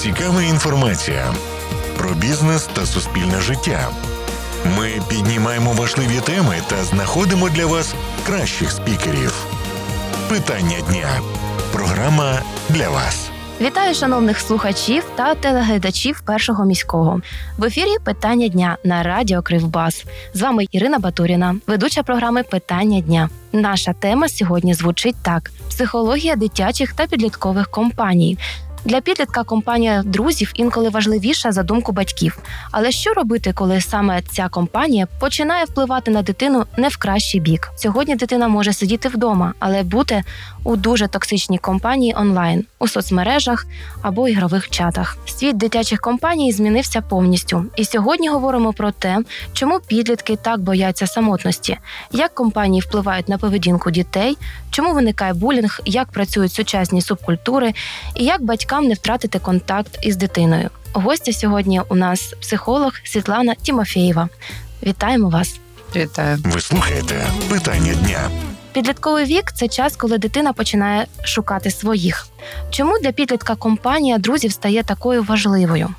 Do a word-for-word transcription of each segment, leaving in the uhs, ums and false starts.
цікава інформація про бізнес та суспільне життя. Ми піднімаємо важливі теми та знаходимо для вас кращих спікерів. Питання дня. Програма для вас. Вітаю шановних слухачів та телеглядачів Першого міського. В ефірі «Питання дня» на радіо Кривбас. З вами Ірина Батуріна, ведуча програми «Питання дня». Наша тема сьогодні звучить так: психологія дитячих та підліткових компаній. Для підлітка компанія друзів інколи важливіша за думку батьків. Але що робити, коли саме ця компанія починає впливати на дитину не в кращий бік? Сьогодні дитина може сидіти вдома, але бути у дуже токсичній компанії онлайн, у соцмережах або ігрових чатах. Світ дитячих компаній змінився повністю. І сьогодні говоримо про те, чому підлітки так бояться самотності, як компанії впливають на поведінку дітей, чому виникає булінг, як працюють сучасні субкультури і як батькам не втратити контакт із дитиною. Гостя сьогодні у нас психолог Світлана Тімофєєва. Вітаємо вас. Вітаю. Ви слухаєте «Питання дня». Підлітковий вік – це час, коли дитина починає шукати своїх. Чому для підлітка компанія друзів стає такою важливою?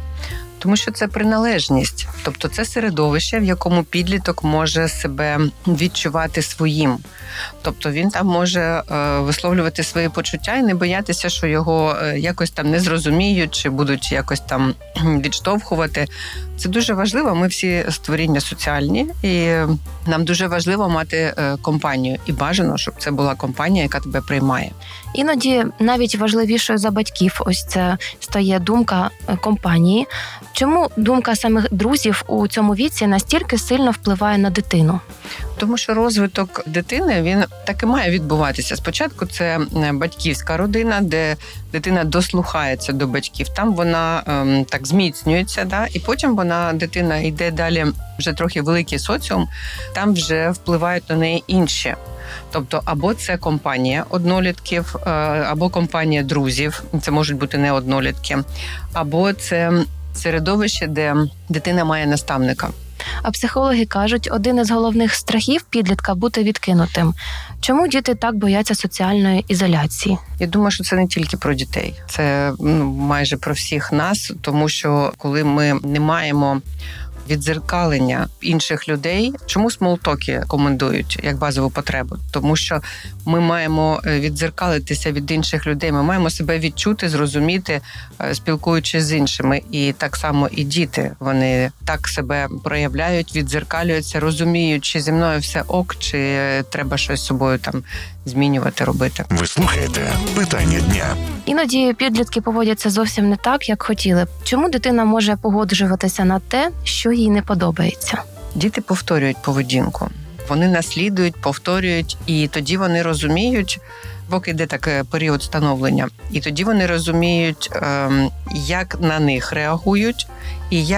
Тому що це приналежність, тобто це середовище, в якому підліток може себе відчувати своїм. Тобто він там може висловлювати свої почуття і не боятися, що його якось там не зрозуміють чи будуть якось там відштовхувати. Це дуже важливо. Ми всі створіння соціальні, і нам дуже важливо мати компанію. І бажано, щоб це була компанія, яка тебе приймає. Іноді навіть важливішою за батьків ось це стає думка компанії. Чому думка самих друзів у цьому віці настільки сильно впливає на дитину? Тому що розвиток дитини, він так і має відбуватися. Спочатку це батьківська родина, де дитина дослухається до батьків. Там вона ем, так зміцнюється, да? І потім вона, дитина йде далі, вже трохи великий соціум, там вже впливають на неї інші. Тобто або це компанія однолітків, або компанія друзів, це можуть бути не однолітки, або це середовище, де дитина має наставника. А психологи кажуть, один із головних страхів підлітка – бути відкинутим. Чому діти так бояться соціальної ізоляції? Я думаю, що це не тільки про дітей. Це ну, майже про всіх нас, тому що коли ми не маємо віддзеркалення інших людей. Чому смолтоки рекомендують як базову потребу? Тому що ми маємо віддзеркалитися від інших людей, ми маємо себе відчути, зрозуміти, спілкуючись з іншими. І так само і діти, вони так себе проявляють, віддзеркалюються, розуміють, чи зі мною все ок, чи треба щось з собою там змінювати, робити. Ви слухаєте «Питання дня». Іноді підлітки поводяться зовсім не так, як хотіли. Чому дитина може погоджуватися на те, що їй не подобається? Діти повторюють поведінку. Вони наслідують, повторюють, і тоді вони розуміють, поки йде такий період становлення, і тоді вони розуміють, як на них реагують, і